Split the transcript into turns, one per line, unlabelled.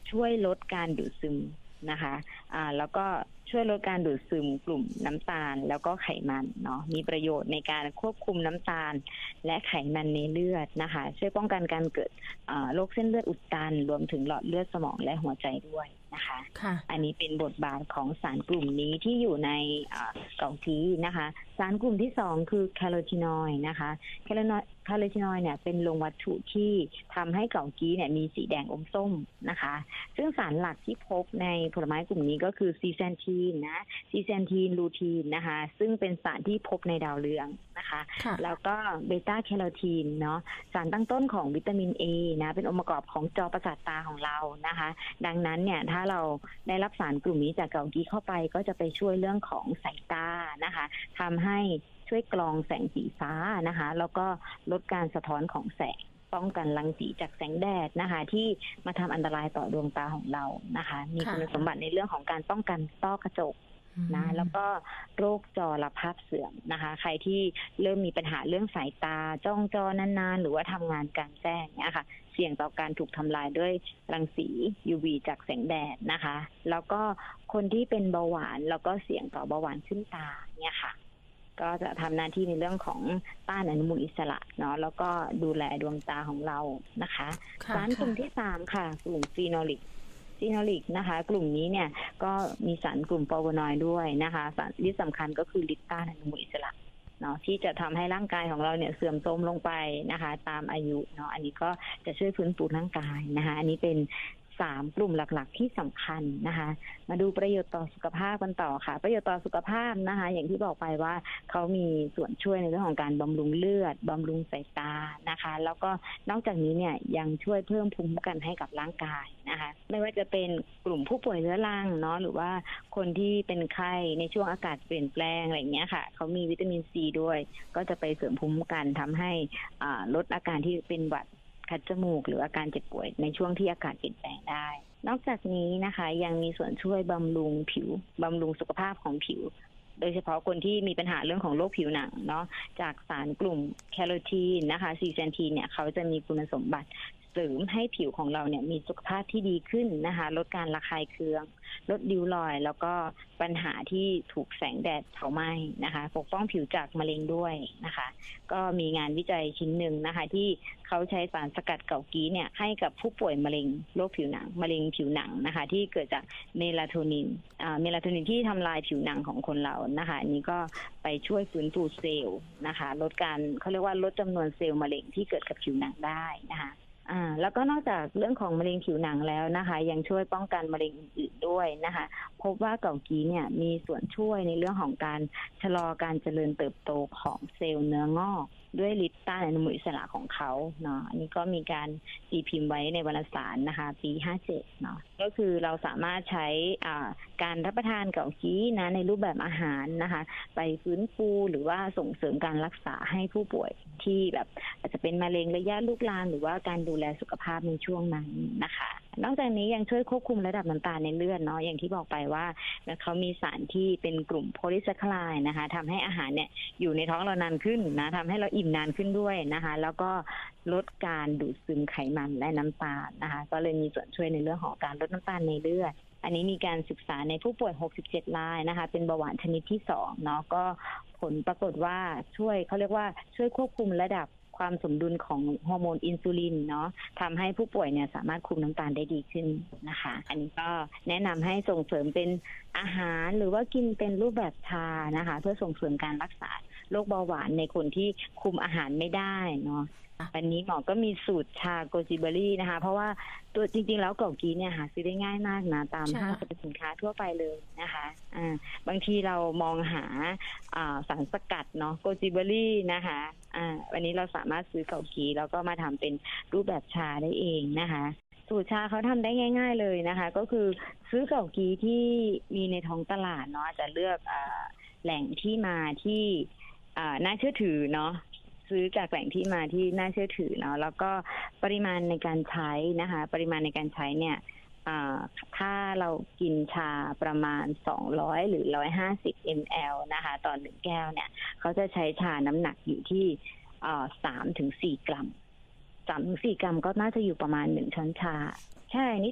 ช่วยลดการดูดซึมนะคะแล้วก็ช่วยลดการดูดซึมกลุ่มน้ำตาลแล้วก็ไขมันเนาะมีประโยชน์ในการควบคุมน้ำตาลและไขมันในเลือดนะคะช่วยป้องกันการเกิดโรคเส้นเลือดอุดตันรวมถึงหลอดเลือดสมองและหัวใจด้วยนะคะอันนี้เป็นบทบาทของสารกลุ่มนี้ที่อยู่ในเกากีนะคะสารกลุ่มที่2คือแคโรทีนอยด์นะคะแคโรทีนอยด์เนี่ยเป็นโรงวัตถุที่ทำให้เกากีเนี่ยมีสีแดงอมส้มนะคะซึ่งสารหลักที่พบในผลไม้กลุ่มนี้ก็คือซีแซนทีนนะซีแซนทีนลูทีนนะคะซึ่งเป็นสารที่พบในดาวเรืองนะคะแล้วก็เบต้าแคโรทีนเนาะสารตั้งต้นของวิตามิน A นะเป็นองค์ประกอบของจอประสาทตาของเรานะคะดังนั้นเนี่ยถ้าเราได้รับสารกลุ่มนี้จากเกากีเข้าไปก็จะไปช่วยเรื่องของสายตานะคะทำให้ช่วยกรองแสงสีฟ้านะคะแล้วก็ลดการสะท้อนของแสงป้องกันรังสีจากแสงแดดนะคะที่มาทำอันตรายต่อดวงตาของเรานะคะมีคุณสมบัติในเรื่องของการป้องกันต้อกระจกนะแล้วก็โรคจอระภาพเสื่อมนะคะใครที่เริ่มมีปัญหาเรื่องสายตาจ้องจอนานๆหรือว่าทำงานกลางแจ้งเนี่ยค่ะเสี่ยงต่อการถูกทำลายด้วยรังสี UV จากแสงแดดนะคะแล้วก็คนที่เป็นเบาหวานแล้วก็เสี่ยงต่อเบาหวานขึ้นตาเนี่ยค่ะก็จะทำหน้าที่ในเรื่องของต้านอนุมูลอิสระเนาะแล้วก็ดูแลดวงตาของเรานะคะสารกลุ่มที่3ค่ะกลุ่มฟีโนลิกนะคะกลุ่มนี้เนี่ยก็มีสารกลุ่มฟลาโวนอยด์ด้วยนะคะสารที่สำคัญก็คือฤทธิ์ต้านอนุมูลอิสระเนาะที่จะทำให้ร่างกายของเราเนี่ยเสื่อมโทรมลงไปนะคะตามอายุเนาะอันนี้ก็จะช่วยฟื้นฟูร่างกายนะคะอันนี้เป็น3กลุ่มหลักๆที่สำคัญนะคะมาดูประโยชน์ต่อสุขภาพกันต่อค่ะประโยชน์ต่อสุขภาพนะคะอย่างที่บอกไปว่าเขามีส่วนช่วยในเรื่องของการบำรุงเลือดบำรุงสายตานะคะแล้วก็นอกจากนี้เนี่ยยังช่วยเพิ่มภูมิคุ้มกันให้กับร่างกายนะคะไม่ว่าจะเป็นกลุ่มผู้ป่วยเรื้อรังเนาะหรือว่าคนที่เป็นไข้ในช่วงอากาศเปลี่ยนแปลงอะไรอย่างเงี้ยค่ะเขามีวิตามินซีด้วยก็จะไปเสริมภูมิคุ้มกันทำให้ลดอาการที่เป็นหวัดคัดจมูกหรืออาการเจ็บป่วยในช่วงที่อากาศเปลี่ยนแปลงได้นอกจากนี้นะคะยังมีส่วนช่วยบำรุงผิวบำรุงสุขภาพของผิวโดยเฉพาะคนที่มีปัญหาเรื่องของโรคผิวหนังเนาะจากสารกลุ่มแคโรทีนนะคะซีแซนทีนเนี่ยเขาจะมีคุณสมบัติเสริมให้ผิวของเราเนี่ยมีสุขภาพที่ดีขึ้นนะคะลดการระคายเคืองลดริ้วรอยแล้วก็ปัญหาที่ถูกแสงแดดเผาไหม้นะคะปกป้องผิวจากมะเร็งด้วยนะคะก็มีงานวิจัยชิ้นหนึ่งนะคะที่เขาใช้สารสกัดเกากีเนี่ยให้กับผู้ป่วยมะเร็งโรคผิวหนังมะเร็งผิวหนังนะคะที่เกิดจากเมลาโทนินที่ทำลายผิวหนังของคนเรานะคะอันนี้ก็ไปช่วยฟื้นฟูเซลล์นะคะลดการเขาเรียกว่าลดจำนวนเซลล์มะเร็งที่เกิดกับผิวหนังได้นะคะแล้วก็นอกจากเรื่องของมะเร็งผิวหนังแล้วนะคะยังช่วยป้องกันมะเร็งอื่นๆด้วยนะคะพบว่าเกากีเนี่ยมีส่วนช่วยในเรื่องของการชะลอการเจริญเติบโตของเซลล์เนื้องอกด้วยฤทธิ์ต้านอนุมูลอิสระของเขาเนาะอันนี้ก็มีการตีพิมพ์ไว้ในวารสารนะคะปี57เนาะก็คือเราสามารถใช้การรับประทานเกากีนะในรูปแบบอาหารนะคะไปฟื้นฟูหรือว่าส่งเสริมการรักษาให้ผู้ป่วยที่แบบอาจจะเป็นมะเร็งระยะลุกลามหรือว่าการดูแลสุขภาพในช่วงนั้นนะคะนอกจากนี้ยังช่วยควบคุมระดับน้ำตาลในเลือดเนาะอย่างที่บอกไปว่าเขามีสารที่เป็นกลุ่มโพลีแซคคาไรด์นะคะทำให้อาหารเนี่ยอยู่ในท้องเรานานขึ้นนะทำให้เราอิ่มนานขึ้นด้วยนะคะแล้วก็ลดการดูดซึมไขมันและน้ำตาลนะคะก็เลยมีส่วนช่วยในเรื่องของการลดน้ำตาลในเลือดอันนี้มีการศึกษาในผู้ป่วย67รายนะคะเป็นเบาหวานชนิดที่2เนาะก็ผลปรากฏว่าเขาเรียกว่าช่วยควบคุมระดับความสมดุลของฮอร์โมนอินซูลินเนาะทำให้ผู้ป่วยเนี่ยสามารถคุมน้ำตาลได้ดีขึ้นนะคะอันนี้ก็แนะนำให้ส่งเสริมเป็นอาหารหรือว่ากินเป็นรูปแบบชานะคะเพื่อส่งเสริมการรักษาโรคเบาหวานในคนที่คุมอาหารไม่ได้เนาะวันนี้หมอก็มีสูตรชาโกจิเบอรี่นะคะเพราะว่าตัวจริงๆแล้วเกากีเนี่ยหาซื้อได้ง่ายมากนะตามห้างสรรพสินค้าทั่วไปเลยนะคะบางทีเรามองหาสารสกัดเนาะโกจิเบอรี่นะคะวันนี้เราสามารถซื้อเกากีแล้วก็มาทำเป็นรูปแบบชาได้เองนะคะสูตรชาเขาทำได้ง่ายๆเลยนะคะก็คือซื้อเกากีที่มีในท้องตลาดเนาะจะเลือกแหล่งที่มาที่น่าเชื่อถือเนาะซื้อจากแหล่งที่มาที่น่าเชื่อถือเนาะแล้วก็ปริมาณในการใช้นะคะปริมาณในการใช้เนี่ยถ้าเรากินชาประมาณ200หรือ150 ml นะคะต่อ1แก้วเนี่ยเขาจะใช้ชาน้ำหนักอยู่ที่3-4 กรัม 3-4 กรัมก็น่าจะอยู่ประมาณ1ช้อนชาใช่นิ